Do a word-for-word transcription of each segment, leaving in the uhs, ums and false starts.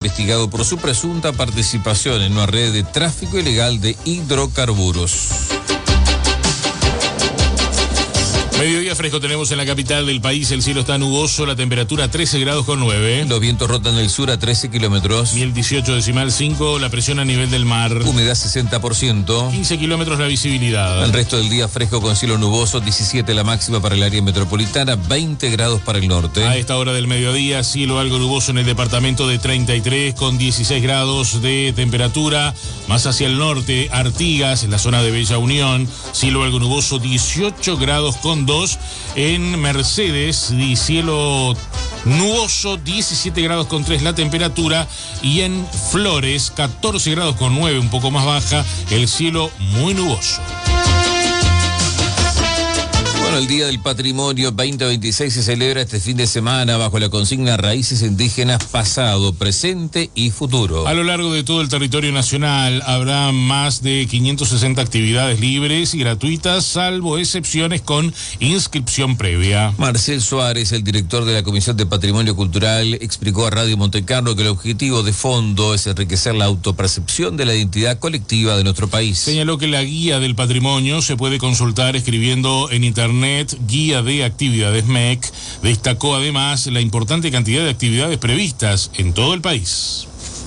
investigado por su presunta participación en una red de tráfico ilegal de hidrocarburos. Mediodía fresco tenemos en la capital del país, el cielo está nuboso, la temperatura trece grados con nueve. Los vientos rotan del sur a trece kilómetros. Miel dieciocho decimal cinco, la presión a nivel del mar. Humedad sesenta por ciento. quince kilómetros la visibilidad. El resto del día fresco con cielo nuboso, diecisiete la máxima para el área metropolitana, veinte grados para el norte. A esta hora del mediodía, cielo algo nuboso en el departamento de treinta y tres con dieciséis grados de temperatura. Más hacia el norte, Artigas, en la zona de Bella Unión, cielo algo nuboso, dieciocho grados con dos. En Mercedes, y cielo nuboso, diecisiete grados con tres la temperatura. Y en Flores, catorce grados con nueve, un poco más baja, el cielo muy nuboso. Bueno, el Día del Patrimonio veinte veintiséis se celebra este fin de semana bajo la consigna Raíces Indígenas Pasado, Presente y Futuro. A lo largo de todo el territorio nacional habrá más de quinientas sesenta actividades libres y gratuitas, salvo excepciones con inscripción previa. Marcel Suárez, el director de la Comisión de Patrimonio Cultural, explicó a Radio Montecarlo que el objetivo de fondo es enriquecer la autopercepción de la identidad colectiva de nuestro país. Señaló que la guía del patrimonio se puede consultar escribiendo en internet Guía de Actividades M E C. Destacó además la importante cantidad de actividades previstas en todo el país.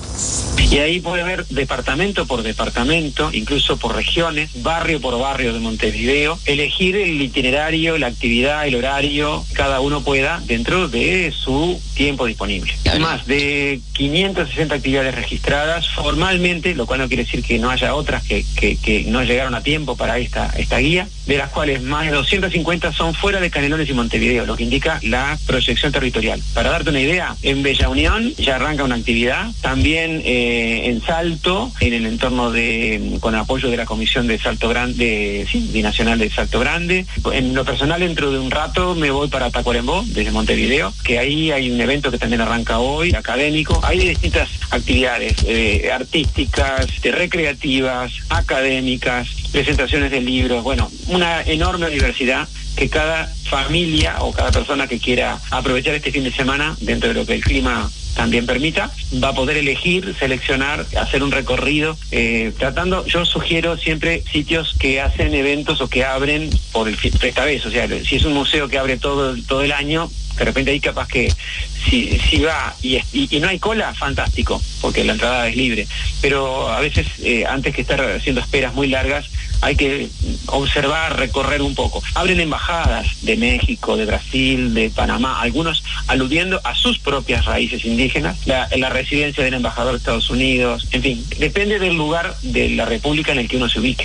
Y ahí puede ver departamento por departamento, incluso por regiones, barrio por barrio de Montevideo, elegir el itinerario, la actividad, el horario, cada uno pueda dentro de su tiempo disponible. Más de quinientas sesenta actividades registradas formalmente, lo cual no quiere decir que no haya otras que, que, que no llegaron a tiempo para esta, esta guía, de las cuales más de doscientas cincuenta son fuera de Canelones y Montevideo, lo que indica la proyección territorial. Para darte una idea, en Bella Unión ya arranca una actividad, también eh, en Salto, en el entorno de, con apoyo de la Comisión de Salto Grande, sí, binacional de Salto Grande. En lo personal, dentro de un rato me voy para Tacuarembó, desde Montevideo, que ahí hay un evento que también arranca hoy, académico. Hay distintas actividades eh, artísticas, de recreativas, académicas, presentaciones de libros, bueno, una enorme universidad que cada familia o cada persona que quiera aprovechar este fin de semana, dentro de lo que el clima también permita, va a poder elegir, seleccionar, hacer un recorrido, eh, tratando, yo sugiero siempre sitios que hacen eventos o que abren por el esta vez, o sea, si es un museo que abre todo, todo el año, de repente ahí capaz que si, si va y, y, y no hay cola, fantástico, porque la entrada es libre, pero a veces eh, antes que estar haciendo esperas muy largas, hay que observar, recorrer un poco. Abren embajadas de México, de Brasil, de Panamá, algunos aludiendo a sus propias raíces indígenas, la, la residencia del embajador de Estados Unidos, en fin, depende del lugar de la república en el que uno se ubique.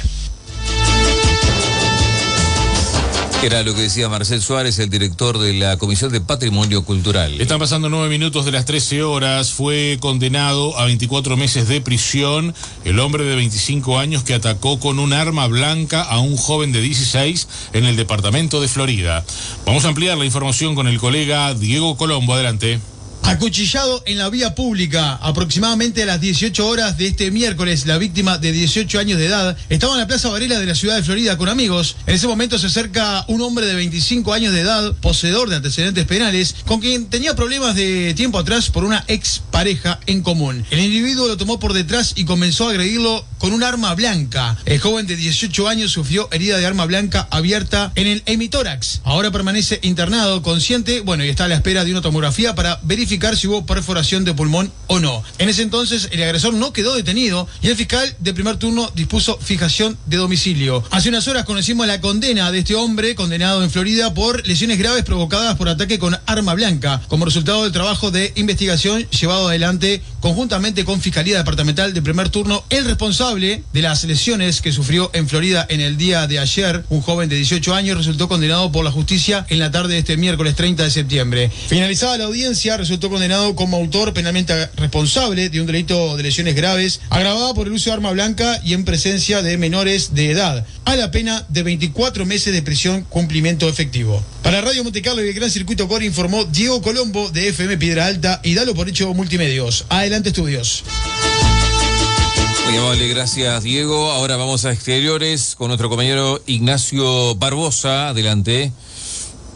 Era lo que decía Marcel Suárez, el director de la Comisión de Patrimonio Cultural. Están pasando nueve minutos de las trece horas. Fue condenado a veinticuatro meses de prisión el hombre de veinticinco años que atacó con un arma blanca a un joven de dieciséis en el departamento de Florida. Vamos a ampliar la información con el colega Diego Colombo. Adelante. Acuchillado en la vía pública, aproximadamente a las dieciocho horas de este miércoles, la víctima de dieciocho años de edad estaba en la Plaza Varela de la ciudad de Florida con amigos. En ese momento se acerca un hombre de veinticinco años de edad, poseedor de antecedentes penales, con quien tenía problemas de tiempo atrás por una ex pareja en común. El individuo lo tomó por detrás y comenzó a agredirlo con un arma blanca. El joven de dieciocho años sufrió herida de arma blanca abierta en el hemitórax. Ahora permanece internado, consciente, bueno, y está a la espera de una tomografía para verificar si hubo perforación de pulmón o no. En ese entonces el agresor no quedó detenido y el fiscal de primer turno dispuso fijación de domicilio. Hace unas horas conocimos la condena de este hombre condenado en Florida por lesiones graves provocadas por ataque con arma blanca, como resultado del trabajo de investigación llevado adelante conjuntamente con Fiscalía Departamental de primer turno. El responsable de las lesiones que sufrió en Florida en el día de ayer, un joven de dieciocho años, resultó condenado por la justicia en la tarde de este miércoles treinta de septiembre. Finalizada la audiencia, resultó condenado como autor penalmente responsable de un delito de lesiones graves agravada por el uso de arma blanca y en presencia de menores de edad, a la pena de veinticuatro meses de prisión, cumplimiento efectivo. Para Radio Montecarlo y el Gran Circuito Core informó Diego Colombo de F M Piedra Alta y Dalo por Hecho Multimedios. Adelante, estudios. Muy amable, gracias Diego. Ahora vamos a exteriores con nuestro compañero Ignacio Barbosa. Adelante.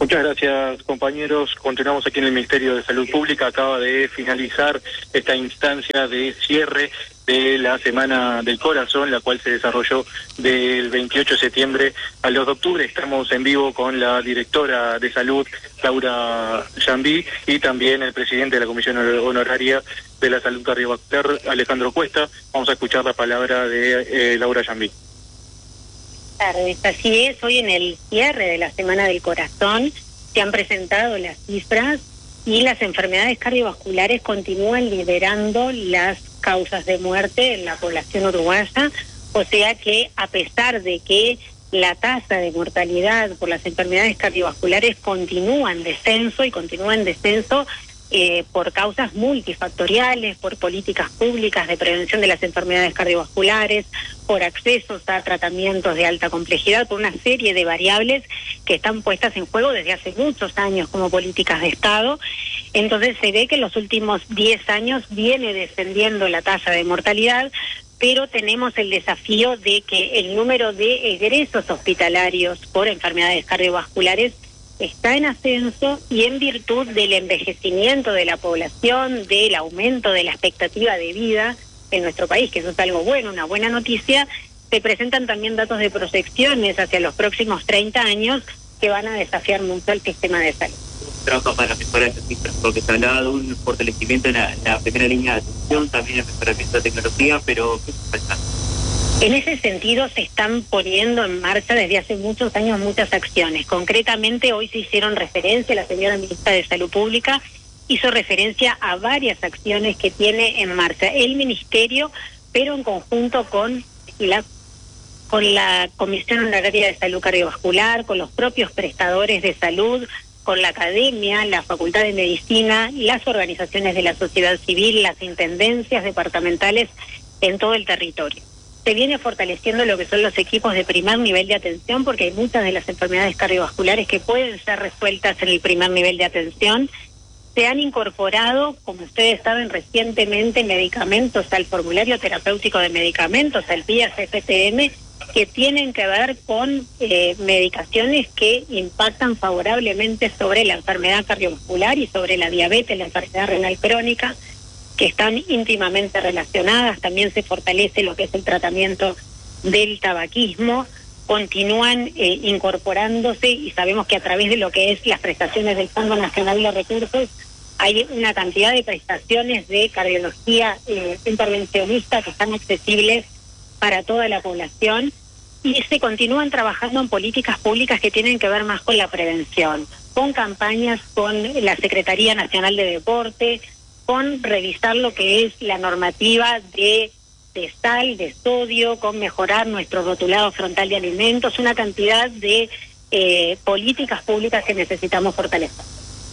Muchas gracias, compañeros. Continuamos aquí en el Ministerio de Salud Pública. Acaba de finalizar esta instancia de cierre de la Semana del Corazón, la cual se desarrolló del veintiocho de septiembre al dos de octubre. Estamos en vivo con la directora de Salud, Laura Jambí, y también el presidente de la Comisión Honoraria de la Salud Cardiovascular, Alejandro Cuesta. Vamos a escuchar la palabra de eh, Laura Jambí. Tardes, así es, hoy en el cierre de la Semana del Corazón se han presentado las cifras y las enfermedades cardiovasculares continúan liderando las causas de muerte en la población uruguaya, o sea que a pesar de que la tasa de mortalidad por las enfermedades cardiovasculares continúa en descenso y continúa en descenso eh, por causas multifactoriales, por políticas públicas de prevención de las enfermedades cardiovasculares, por accesos a tratamientos de alta complejidad, por una serie de variables que están puestas en juego desde hace muchos años como políticas de Estado. Entonces se ve que en los últimos diez años viene descendiendo la tasa de mortalidad, pero tenemos el desafío de que el número de egresos hospitalarios por enfermedades cardiovasculares está en ascenso, y en virtud del envejecimiento de la población, del aumento de la expectativa de vida en nuestro país, que eso es algo bueno, una buena noticia, se presentan también datos de proyecciones hacia los próximos treinta años que van a desafiar mucho el sistema de salud. Trabaja para mejorar estas cifras, porque se hablaba de un fortalecimiento en la, en la primera línea de atención, también el mejoramiento de tecnología, pero ¿qué falta? En ese sentido se están poniendo en marcha desde hace muchos años muchas acciones. Concretamente hoy se hicieron referencia, la señora ministra de Salud Pública hizo referencia a varias acciones que tiene en marcha el Ministerio, pero en conjunto con la con la Comisión Honoraria de Salud Cardiovascular, con los propios prestadores de salud, con la academia, la Facultad de Medicina, las organizaciones de la sociedad civil, las intendencias departamentales en todo el territorio. Se viene fortaleciendo lo que son los equipos de primer nivel de atención, porque hay muchas de las enfermedades cardiovasculares que pueden ser resueltas en el primer nivel de atención. Se han incorporado, como ustedes saben, recientemente medicamentos al formulario terapéutico de medicamentos, al V I A S F T M, que tienen que ver con eh, medicaciones que impactan favorablemente sobre la enfermedad cardiovascular y sobre la diabetes, la enfermedad renal crónica, que están íntimamente relacionadas. También se fortalece lo que es el tratamiento del tabaquismo. Continúan eh, incorporándose, y sabemos que a través de lo que es las prestaciones del Fondo Nacional de Recursos hay una cantidad de prestaciones de cardiología eh, intervencionista que están accesibles para toda la población, y se continúan trabajando en políticas públicas que tienen que ver más con la prevención, con campañas con la Secretaría Nacional de Deporte, con revisar lo que es la normativa de, de sal, de sodio, con mejorar nuestro rotulado frontal de alimentos, una cantidad de eh, políticas públicas que necesitamos fortalecer.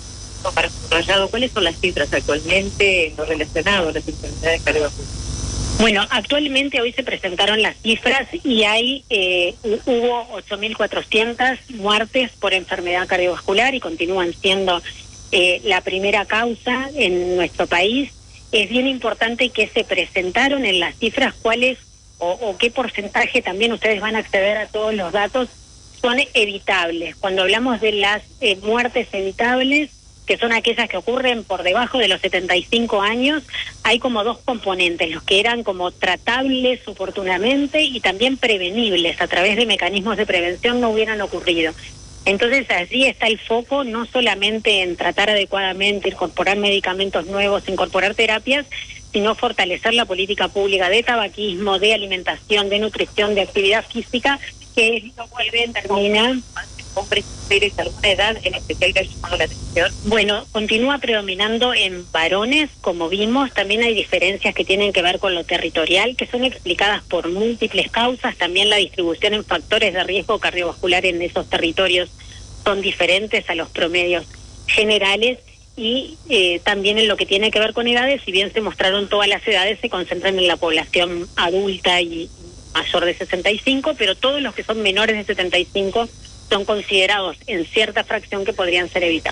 Para subrayado, ¿cuáles son las cifras actualmente no relacionadas a las enfermedades cardiovasculares? Bueno, actualmente hoy se presentaron las cifras y hay eh, hubo ocho mil cuatrocientas muertes por enfermedad cardiovascular y continúan siendo eh, la primera causa en nuestro país. Es bien importante que se presentaron en las cifras cuáles o, o qué porcentaje, también ustedes van a acceder a todos los datos, son evitables. Cuando hablamos de las eh, muertes evitables, que son aquellas que ocurren por debajo de los setenta y cinco años, hay como dos componentes, los que eran como tratables oportunamente y también prevenibles, a través de mecanismos de prevención no hubieran ocurrido. Entonces allí está el foco, no solamente en tratar adecuadamente, incorporar medicamentos nuevos, incorporar terapias, sino fortalecer la política pública de tabaquismo, de alimentación, de nutrición, de actividad física, que es lo que determina hombres y mujeres de alguna edad en especial que ha llamado la atención. Bueno, continúa predominando en varones, como vimos. También hay diferencias que tienen que ver con lo territorial, que son explicadas por múltiples causas. También la distribución en factores de riesgo cardiovascular en esos territorios son diferentes a los promedios generales. Y eh, también en lo que tiene que ver con edades, si bien se mostraron todas las edades, se concentran en la población adulta y mayor de sesenta y cinco, pero todos los que son menores de setenta y cinco son considerados en cierta fracción que podrían ser evitables.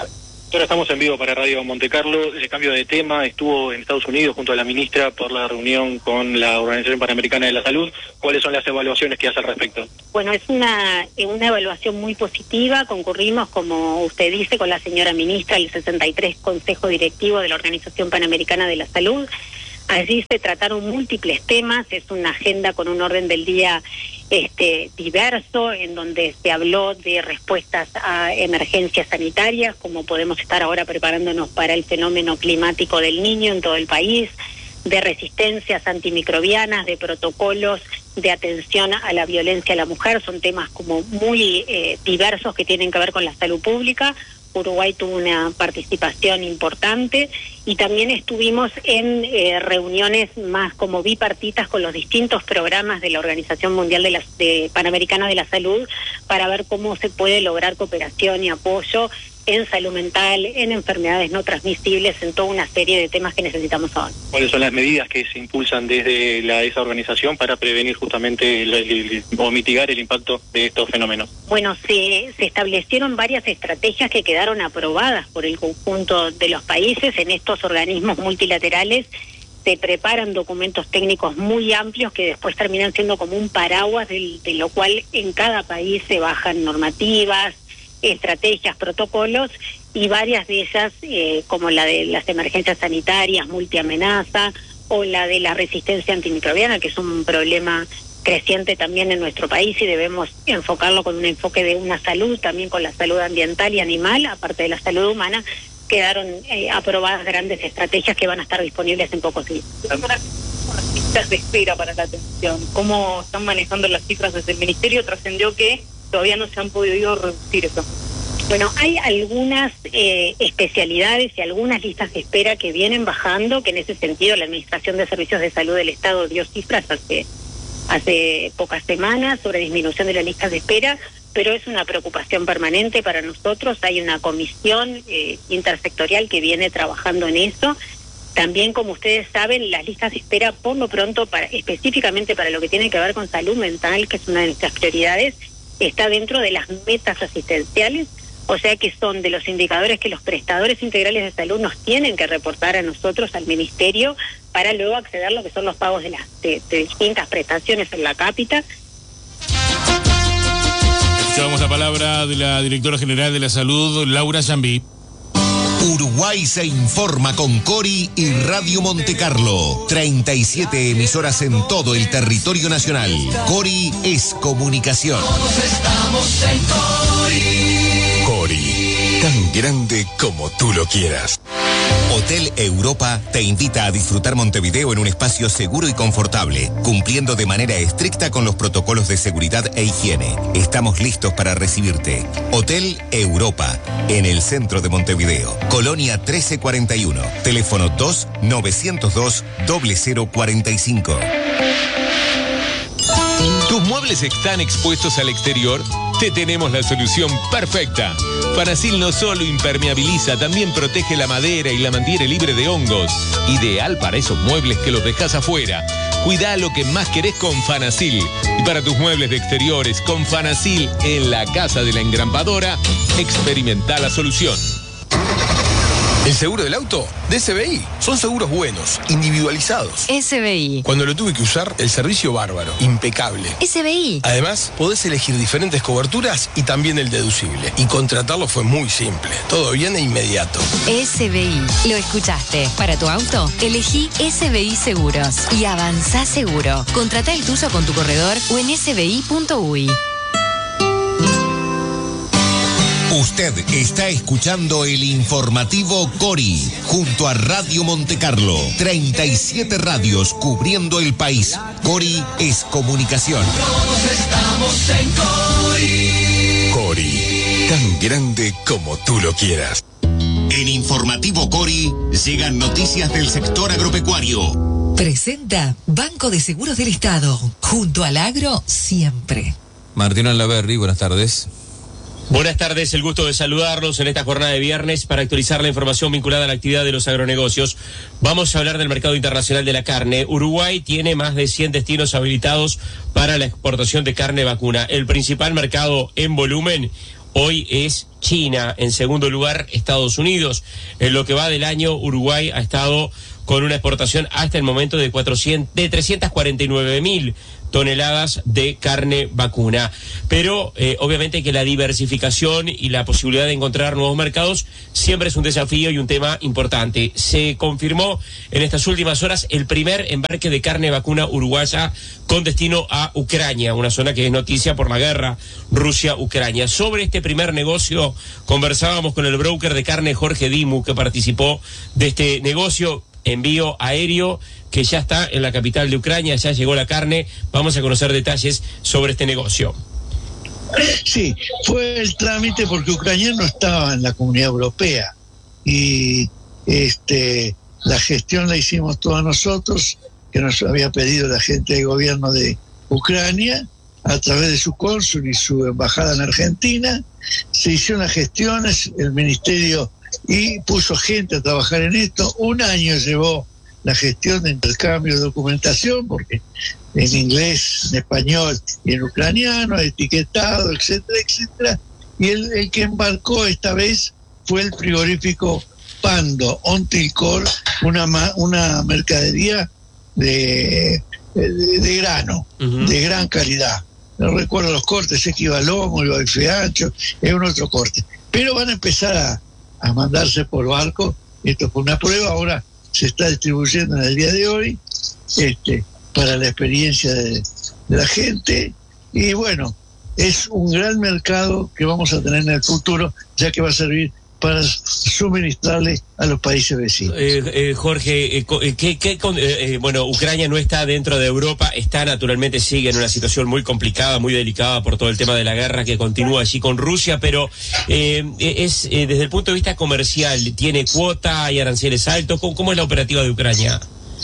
Ahora estamos en vivo para Radio Monte Carlo. El cambio de tema, estuvo en Estados Unidos junto a la ministra por la reunión con la Organización Panamericana de la Salud. ¿Cuáles son las evaluaciones que hace al respecto? Bueno, es una, una evaluación muy positiva. Concurrimos, como usted dice, con la señora ministra, el sesenta y tres Consejo Directivo de la Organización Panamericana de la Salud. Allí se trataron múltiples temas, es una agenda con un orden del día este, diverso, en donde se habló de respuestas a emergencias sanitarias, como podemos estar ahora preparándonos para el fenómeno climático del Niño en todo el país, de resistencias antimicrobianas, de protocolos de atención a la violencia a la mujer. Son temas como muy eh, diversos que tienen que ver con la salud pública. Uruguay tuvo una participación importante y también estuvimos en eh, reuniones más como bipartitas con los distintos programas de la Organización Mundial de la, de Panamericana de la Salud para ver cómo se puede lograr cooperación y apoyo en salud mental, en enfermedades no transmisibles, en toda una serie de temas que necesitamos ahora. ¿Cuáles son las medidas que se impulsan desde la, esa organización para prevenir justamente el, el, el, o mitigar el impacto de estos fenómenos? Bueno, se, se establecieron varias estrategias que quedaron aprobadas por el conjunto de los países. En estos organismos multilaterales se preparan documentos técnicos muy amplios que después terminan siendo como un paraguas de, de lo cual en cada país se bajan normativas, estrategias, protocolos, y varias de ellas, eh, como la de las emergencias sanitarias, multiamenaza, o la de la resistencia antimicrobiana, que es un problema creciente también en nuestro país y debemos enfocarlo con un enfoque de una salud, también con la salud ambiental y animal, aparte de la salud humana. Quedaron eh, aprobadas grandes estrategias que van a estar disponibles en pocos días. Las cifras de espera para la atención, ¿cómo están manejando las cifras desde el Ministerio? Trascendió que todavía no se han podido reducir eso. Bueno, hay algunas eh, especialidades y algunas listas de espera que vienen bajando, que en ese sentido la Administración de Servicios de Salud del Estado dio cifras hace, hace pocas semanas sobre disminución de las listas de espera, pero es una preocupación permanente para nosotros. Hay una comisión eh, intersectorial que viene trabajando en eso. También, como ustedes saben, las listas de espera, por lo pronto, para, específicamente para lo que tiene que ver con salud mental, que es una de nuestras prioridades, está dentro de las metas asistenciales, o sea que son de los indicadores que los prestadores integrales de salud nos tienen que reportar a nosotros, al Ministerio, para luego acceder a lo que son los pagos de las de, de distintas prestaciones en la cápita. Escuchamos la palabra de la directora general de la Salud, Laura Zambí. Uruguay se informa con Cori y Radio Monte Carlo. treinta y siete emisoras en todo el territorio nacional. Cori es comunicación. Todos estamos en Cori. Cori, tan grande como tú lo quieras. Hotel Europa te invita a disfrutar Montevideo en un espacio seguro y confortable, cumpliendo de manera estricta con los protocolos de seguridad e higiene. Estamos listos para recibirte. Hotel Europa, en el centro de Montevideo, Colonia trece cuarenta y uno, teléfono dos nueve cero dos cero cero cuarenta y cinco. ¿Tus muebles están expuestos al exterior? Te tenemos la solución perfecta. Fanasil no solo impermeabiliza, también protege la madera y la mantiene libre de hongos. Ideal para esos muebles que los dejas afuera. Cuidá lo que más querés con Fanasil. Y para tus muebles de exteriores, con Fanasil en la Casa de la Engrampadora, experimenta la solución. El seguro del auto de S B I. Son seguros buenos, individualizados. S B I. Cuando lo tuve que usar, el servicio bárbaro, impecable. S B I. Además, podés elegir diferentes coberturas y también el deducible. Y contratarlo fue muy simple. Todo bien e inmediato. S B I. Lo escuchaste. Para tu auto, elegí S B I Seguros. Y avanzá seguro. Contratá el tuyo con tu corredor o en s b i punto u y. Usted está escuchando el informativo Cori, junto a Radio Monte Carlo. treinta y siete radios cubriendo el país. Cori es comunicación. Todos estamos en Cori. Cori, tan grande como tú lo quieras. En Informativo Cori llegan noticias del sector agropecuario. Presenta Banco de Seguros del Estado. Junto al agro, siempre. Martín Alaverri, buenas tardes. Buenas tardes, el gusto de saludarlos en esta jornada de viernes para actualizar la información vinculada a la actividad de los agronegocios. Vamos a hablar del mercado internacional de la carne. Uruguay tiene más de cien destinos habilitados para la exportación de carne vacuna. El principal mercado en volumen Hoy es China. En segundo lugar, Estados Unidos. En lo que va del año, Uruguay ha estado con una exportación hasta el momento de, cuatrocientos, de trescientas cuarenta y nueve mil toneladas de carne vacuna. Pero eh, obviamente que la diversificación y la posibilidad de encontrar nuevos mercados siempre es un desafío y un tema importante. Se confirmó en estas últimas horas el primer embarque de carne vacuna uruguaya con destino a Ucrania, una zona que es noticia por la guerra Rusia-Ucrania. Sobre este primer negocio conversábamos con el broker de carne Jorge Dimu, que participó de este negocio. Envío aéreo que ya está en la capital de Ucrania, ya llegó la carne. Vamos a conocer detalles sobre este negocio. Sí, fue el trámite porque Ucrania no estaba en la Comunidad Europea y este la gestión la hicimos todos nosotros, que nos había pedido la gente del gobierno de Ucrania a través de su cónsul y su embajada en Argentina. Se hicieron las gestiones, el ministerio y puso gente a trabajar en esto. Un año llevó la gestión de intercambio de documentación, porque en inglés, en español y en ucraniano, etiquetado, etcétera, etcétera. Y el, el que embarcó esta vez fue el frigorífico Pando Ontilcor, una, una mercadería de, de, de grano, uh-huh. de gran calidad. No recuerdo los cortes, es que iba lomo, iba bife ancho, es un otro corte. Pero van a empezar a a mandarse por barco. Esto fue una prueba, ahora se está distribuyendo en el día de hoy, este, para la experiencia de, de la gente, y bueno, es un gran mercado que vamos a tener en el futuro, ya que va a servir para suministrarle a los países vecinos. Eh, eh, Jorge, eh, ¿qué, qué, eh, bueno, Ucrania no está dentro de Europa, está naturalmente, sigue en una situación muy complicada, muy delicada por todo el tema de la guerra que continúa allí con Rusia, pero eh, es eh, desde el punto de vista comercial, ¿tiene cuota, hay aranceles altos? ¿Cómo, cómo es la operativa de Ucrania?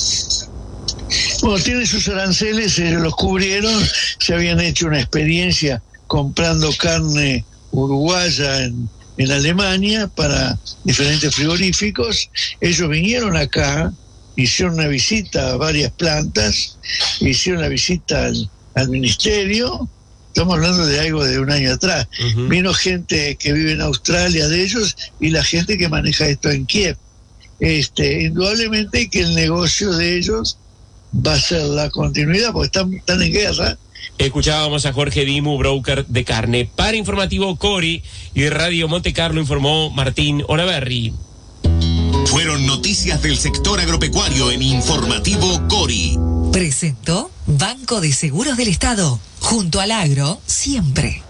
Bueno, tiene sus aranceles, ellos los cubrieron, se habían hecho una experiencia comprando carne uruguaya en en Alemania para diferentes frigoríficos. Ellos vinieron acá, hicieron una visita a varias plantas, hicieron la visita al, al ministerio. Estamos hablando de algo de un año atrás. Uh-huh. Vino gente que vive en Australia de ellos y la gente que maneja esto en Kiev. Este, indudablemente que el negocio de ellos va a ser la continuidad, porque están, están en guerra. Escuchábamos a Jorge Dimu, broker de carne. Para Informativo Cori y Radio Monte Carlo informó Martín Olaverri. Fueron noticias del sector agropecuario en Informativo Cori. Presentó Banco de Seguros del Estado. Junto al agro, siempre.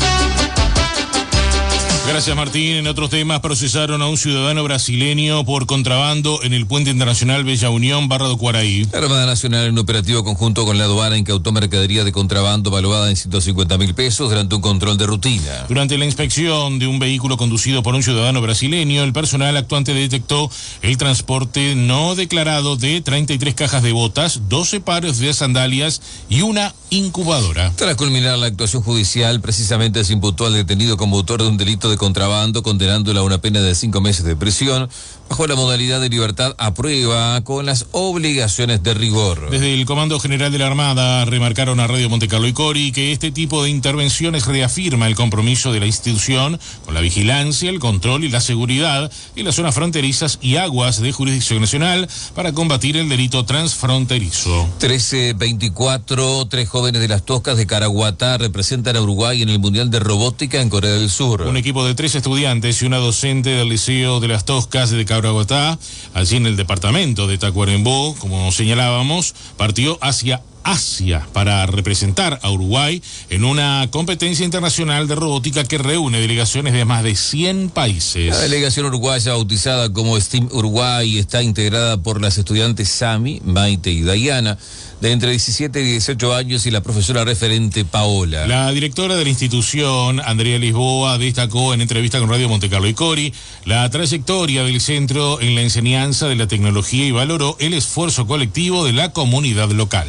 Gracias, Martín. En otros temas, procesaron a un ciudadano brasileño por contrabando en el puente internacional Bella Unión, Barra do Quaraí. La Armada Nacional, en un operativo conjunto con la aduana, incautó mercadería de contrabando valuada en ciento cincuenta mil pesos durante un control de rutina. Durante la inspección de un vehículo conducido por un ciudadano brasileño, el personal actuante detectó el transporte no declarado de treinta y tres cajas de botas, doce pares de sandalias y una incubadora. Tras culminar la actuación judicial, precisamente se imputó al detenido como autor de un delito de contrabando, condenándolo a una pena de cinco meses de prisión, bajo la modalidad de libertad a prueba, con las obligaciones de rigor. Desde el Comando General de la Armada remarcaron a Radio Monte Carlo y Cori que este tipo de intervenciones reafirma el compromiso de la institución con la vigilancia, el control y la seguridad en las zonas fronterizas y aguas de jurisdicción nacional para combatir el delito transfronterizo. trece veinticuatro, tres jóvenes de las Toscas de Caraguatá representan a Uruguay en el Mundial de Robótica en Corea del Sur. Un equipo de tres estudiantes y una docente del Liceo de las Toscas de Caraguatá, allí en el departamento de Tacuarembó, como señalábamos, partió hacia Asia para representar a Uruguay en una competencia internacional de robótica que reúne delegaciones de más de cien países. La delegación uruguaya, bautizada como STEAM Uruguay, está integrada por las estudiantes Sami, Maite y Dayana, de entre diecisiete y dieciocho años, y la profesora referente Paola. La directora de la institución, Andrea Lisboa, destacó en entrevista con Radio Monte Carlo y Cori la trayectoria del centro en la enseñanza de la tecnología y valoró el esfuerzo colectivo de la comunidad local.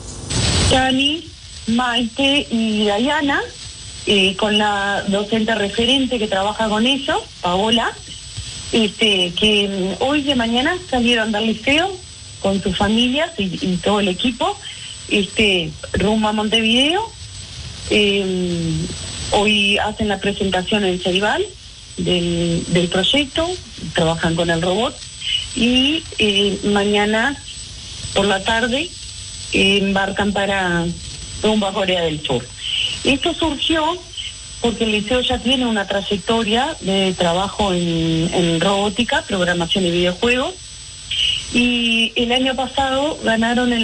Dani, Maite y Dayana, eh, con la docente referente que trabaja con ellos, Paola, este, que hoy de mañana salieron del liceo con sus familias y, y todo el equipo, este, rumbo a Montevideo, eh, Hoy hacen la presentación en Ceibal del, del proyecto, trabajan con el robot, y eh, mañana por la tarde eh, embarcan para rumbo a Corea del Sur. Esto surgió porque el liceo ya tiene una trayectoria de trabajo en, en robótica, programación y videojuegos, y el año pasado ganaron el